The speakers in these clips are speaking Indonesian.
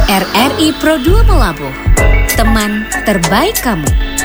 RRI Pro 2 Melabuh, teman terbaik kamu.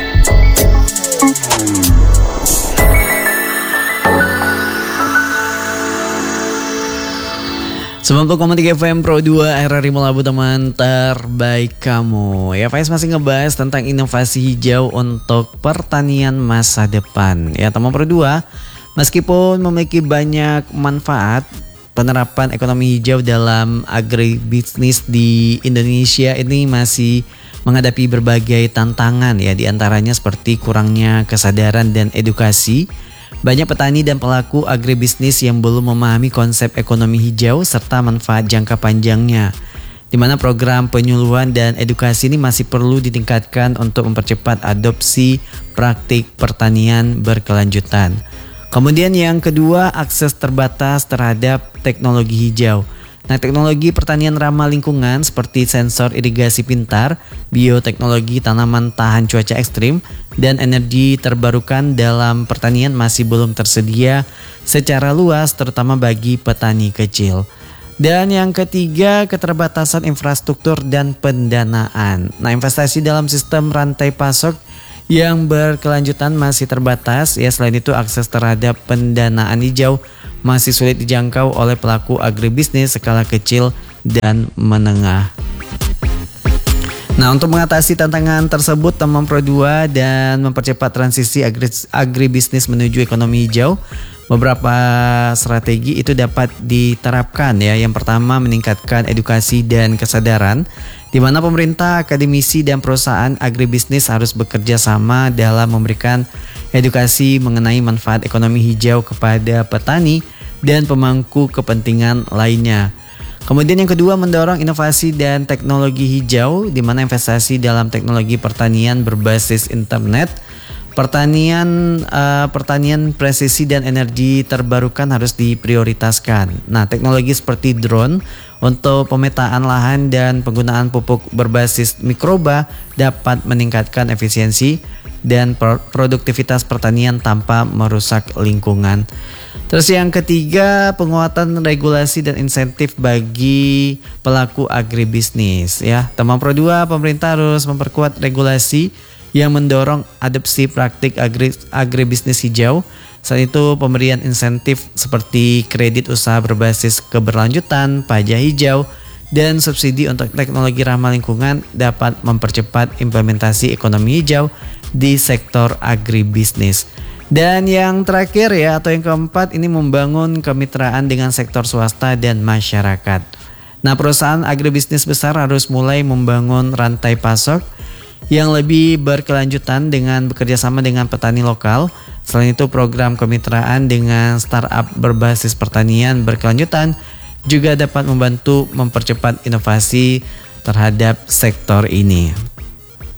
FM Pro 2 RRI Melabuh, teman terbaik kamu. Ya, Faiz masih ngebahas tentang inovasi hijau untuk pertanian masa depan. Ya, teman Pro 2, meskipun memiliki banyak manfaat, penerapan ekonomi hijau dalam agribisnis di Indonesia ini masih menghadapi berbagai tantangan, ya, diantaranya seperti kurangnya kesadaran dan edukasi. Banyak petani dan pelaku agribisnis yang belum memahami konsep ekonomi hijau serta manfaat jangka panjangnya, di mana program penyuluhan dan edukasi ini masih perlu ditingkatkan untuk mempercepat adopsi praktik pertanian berkelanjutan. Kemudian yang kedua, akses terbatas terhadap teknologi hijau. Nah, teknologi pertanian ramah lingkungan seperti sensor irigasi pintar, bioteknologi tanaman tahan cuaca ekstrim, dan energi terbarukan dalam pertanian masih belum tersedia secara luas, terutama bagi petani kecil. Dan yang ketiga, keterbatasan infrastruktur dan pendanaan. Nah, investasi dalam sistem rantai pasok yang berkelanjutan masih terbatas, ya. Selain itu, akses terhadap pendanaan hijau masih sulit dijangkau oleh pelaku agribisnis skala kecil dan menengah. Nah, untuk mengatasi tantangan tersebut, teman Pro 2 dan mempercepat transisi agribisnis menuju ekonomi hijau, beberapa strategi itu dapat diterapkan, ya. Yang pertama, meningkatkan edukasi dan kesadaran, di mana pemerintah, akademisi, dan perusahaan agribisnis harus bekerja sama dalam memberikan edukasi mengenai manfaat ekonomi hijau kepada petani dan pemangku kepentingan lainnya. Kemudian yang kedua, mendorong inovasi dan teknologi hijau, di mana investasi dalam teknologi pertanian berbasis internet, pertanian presisi dan energi terbarukan harus diprioritaskan. Nah, teknologi seperti drone untuk pemetaan lahan dan penggunaan pupuk berbasis mikroba dapat meningkatkan efisiensi dan produktivitas pertanian tanpa merusak lingkungan. Terus yang ketiga, penguatan regulasi dan insentif bagi pelaku agribisnis, ya. Teman Pro 2, pemerintah harus memperkuat regulasi yang mendorong adopsi praktik agribisnis hijau. Selain itu, pemberian insentif seperti kredit usaha berbasis keberlanjutan, pajak hijau, dan subsidi untuk teknologi ramah lingkungan dapat mempercepat implementasi ekonomi hijau di sektor agribisnis. Dan yang terakhir, ya, atau yang keempat, ini membangun kemitraan dengan sektor swasta dan masyarakat. Nah, perusahaan agribisnis besar harus mulai membangun rantai pasok yang lebih berkelanjutan dengan bekerja sama dengan petani lokal. Selain itu, program kemitraan dengan startup berbasis pertanian berkelanjutan juga dapat membantu mempercepat inovasi terhadap sektor ini.